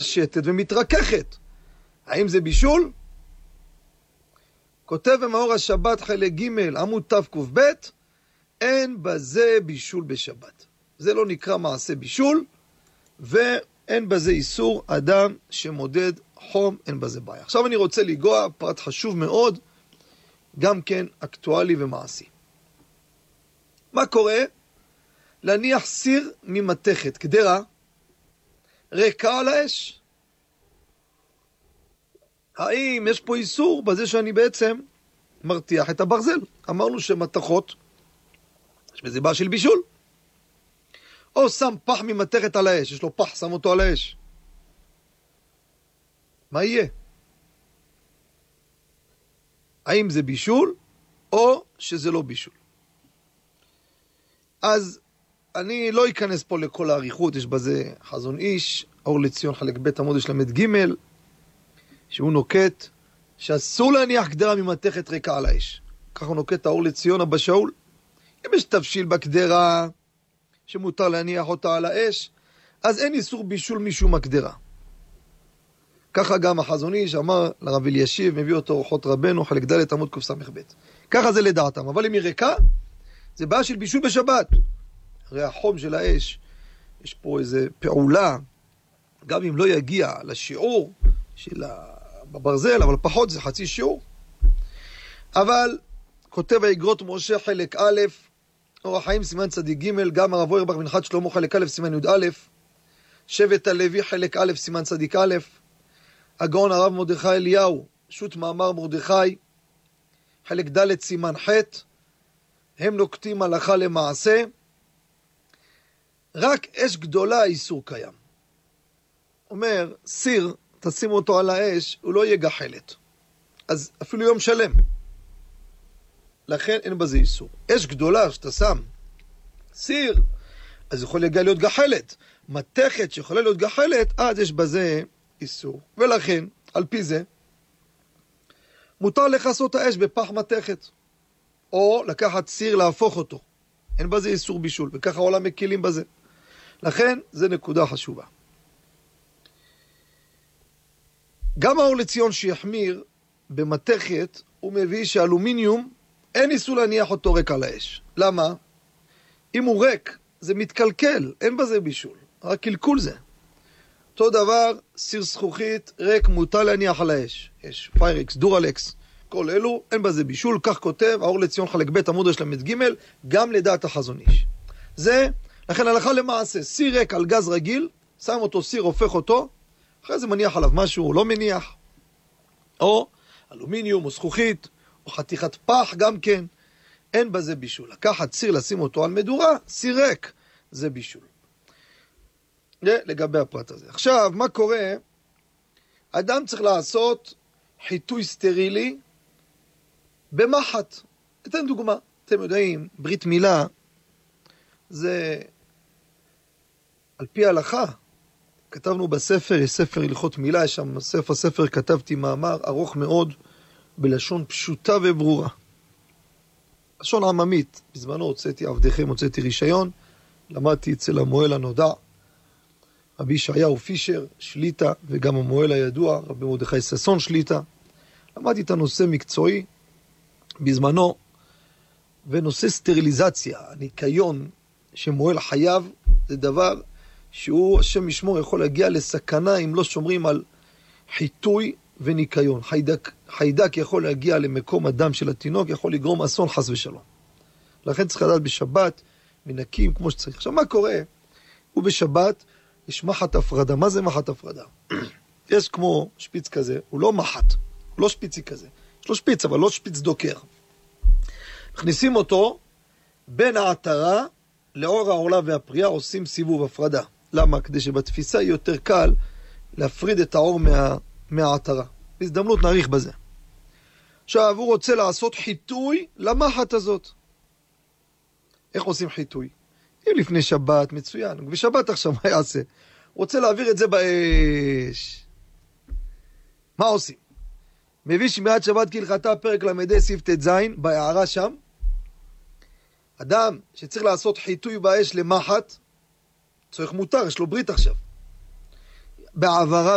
מתפשטת ומתרככת. האם זה בישול? כותב במאור השבת חלק ג' עמוד תק"ב, אין בזה בישול בשבת. זה לא נקרא מעשה בישול, ואין בזה איסור. אדם שמודד חום, אין בזה בעיה. עכשיו אני רוצה לגוע פרט חשוב מאוד, גם כן אקטואלי ומעשי. מה קורה? להניח סיר ממתכת, קדרה, ריקה על האש. האם יש פה איסור בזה שאני בעצם מרתיח את הברזל? אמרנו שמתכות, יש בזה בעיה של בישול. או שם פח ממתכת על האש, יש לו פח, שם אותו על האש. מה יהיה? האם זה בישול או שזה לא בישול? אז אני לא אכנס פה לכל העריכות, יש בזה חזון איש, אור לציון חלק ב' עמוד שלמד ג', שהוא נוקט שאסור להניח קדרה ממתכת ריקה על האש. ככה הוא נוקט האור לציון אבא שאול. אם יש תבשיל בקדרה שמותר להניח אותה על האש, אז אין איסור בישול משום הקדרה. ככה גם החזון איש אמר לרב אלישיב, מביא אותו אורחות רבנו, חלק ד' עמוד קס"ב. ככה זה לדעתם, אבל אם היא ריקה, זה בעיה של בישול בשבת. הרי החום של האש, יש פה איזה פעולה, גם אם לא יגיע לשיעור של בברזל, אבל פחות זה חצי שיעור. אבל כותב האגרות משה חלק א', אור החיים סימן צדיק ג', גם הרב אוירבך מנחת שלמה חלק א' סימן י' א', שבט הלוי חלק א' סימן צדיק א', הגאון הרב מרדכי אליהו, שו"ת מאמר מרדכי, חלק ד' סימן ח', הם נוקטים הלכה למעשה, רק אש גדולה איסור קיים. אומר, סיר, תשימו אותו על האש, הוא לא יהיה גחלת. אז אפילו יום שלם. לכן אין בזה איסור. אש גדולה שאתה שם סיר, אז יכול להגיע להיות גחלת. מתכת שיכולה להיות גחלת, אז יש בזה איסור. ולכן, על פי זה, מותר לכסות האש בפח מתכת. או לקחת סיר להפוך אותו. אין בזה איסור בישול, וככה העולם מקילים בזה. לכן, זה נקודה חשובה. גם האור לציון שיחמיר במתכת, הוא מביא שאלומיניום, אין איסור להניח אותו ריק על האש. למה? אם הוא ריק, זה מתקלקל, אין בזה בישול. רק קלקול זה. אותו דבר, סיר זכוכית ריק מותר להניח על האש. יש פיירקס, דורלקס, כל אלו, אין בזה בישול. כך כותב האור לציון חלק ב' עמוד שלמד ג', גם לדעת החזון איש. זה, לכן הלכה למעשה, סיר ריק על גז רגיל, שם אותו סיר, הופך אותו, אחרי זה מניח עליו משהו, הוא לא מניח, או אלומיניום או זכוכית, או חתיכת פח גם כן, אין בזה בישול. לקחת סיר, לשים אותו על מדורה, סיר ריק, זה בישול. זה לגבי הפרט הזה. עכשיו, מה קורה? אדם צריך לעשות חיטוי סטרילי במחט. אתן דוגמה, אתם יודעים, ברית מילה, זה על פי ההלכה, כתבנו בספר, יש ספר הלכות מילה, יש שם ספר כתבתי מאמר ארוך מאוד, בלשון פשוטה וברורה. לשון עממית, בזמנו הוצאתי עבדיכם, הוצאתי רישיון, למדתי אצל המוהל הנודע, רבי ישעיהו פישר, שליטה, וגם המוהל הידוע, רבי מרדכי ששון שליטה. למדתי את הנושא מקצועי בזמנו, ונושא סטריליזציה, הניקיון שמוהל חייב, זה דבר שהוא, השם ישמור, יכול להגיע לסכנה אם לא שומרים על חיטוי וניקיון. חיידק יכול להגיע למקום הדם של התינוק, יכול לגרום אסון חס ושלום. לכן צריך לדעת בשבת, מנקים כמו שצריך. עכשיו מה קורה? הוא בשבת, יש מחט הפרדה. מה זה מחט הפרדה? יש כמו שפיץ כזה, הוא לא מחט, הוא לא שפיצי כזה. יש לו שפיץ, אבל לא שפיץ דוקר. מכניסים אותו בין העטרה לאור העורלה והפרייה, עושים סיבוב הפרדה. למה? כדי שבתפיסה יהיה יותר קל להפריד את האור מהעטרה. בהזדמנות נעריך בזה. עכשיו, הוא רוצה לעשות חיטוי למחט הזאת. איך עושים חיטוי? אם לפני שבת, מצוין. בשבת עכשיו מה יעשה? הוא רוצה להעביר את זה באש. מה עושים? מביא שמיעת שבת כהלכתה פרק למדי סעיף ט"ז, בהערה שם. אדם שצריך לעשות חיטוי באש למחט, צריך מותר, יש לו ברית עכשיו. בעברה